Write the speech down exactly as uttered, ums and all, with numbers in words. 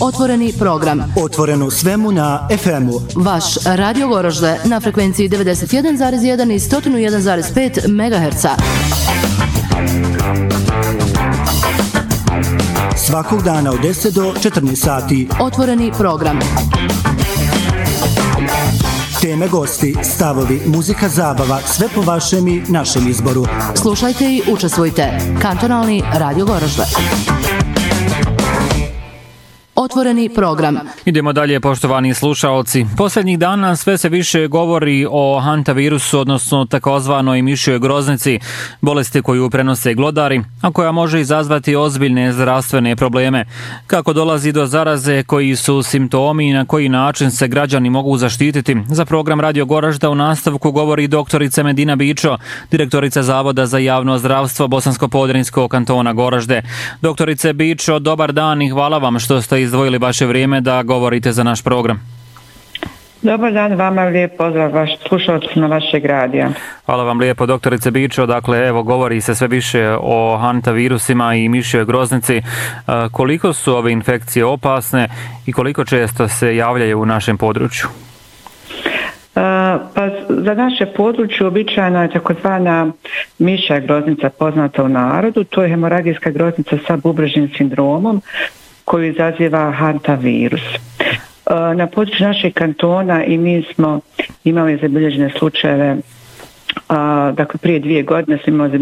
Otvoreni program. Otvoreno svemu na ef emu. Vaš Radio Goražde na frekvenciji devedeset jedan zarez jedan i sto jedan zarez pet megaherca. Svakog dana od deset do četrnaest sati. Otvoreni program. Teme, gosti, stavovi, muzika, zabava, sve po vašem i našem izboru. Slušajte i učestvujte. Kantonalni Radio Goražde. Otvoreni program. Idemo dalje, poštovani slušaoci. Posljednjih dana sve se više govori o hantavirusu, odnosno takozvanoj mišjoj groznici, bolesti koju prenose glodari, a koja može izazvati ozbiljne zdravstvene probleme. Kako dolazi do zaraze, koji su simptomi i na koji način se građani mogu zaštititi? Za program Radio Goražda u nastavku govori doktorica Medina Bičo, direktorica Zavoda za javno zdravstvo Bosansko-Podrinjskog kantona Goražde. Doktorice Bičo, dobar dan i hvala vam što ste izdvojili vaše vrijeme da govorite za naš program. Dobar dan vama, lijep pozdrav vaš slušalcima vašeg radija. Hvala vam lijepo, doktorice Bičo. Dakle, evo, govori se sve više o hantavirusima i mišjoj groznici. Koliko su ove infekcije opasne i koliko često se javljaju u našem području? Pa za naše područje običajna je takozvana mišja groznica poznata u narodu. To je hemoragijska groznica sa bubrežnim sindromom koju izaziva hantavirus. Na području našeg kantona i mi smo imali zabilježene slučajeve, dakle prije dvije godine smo imali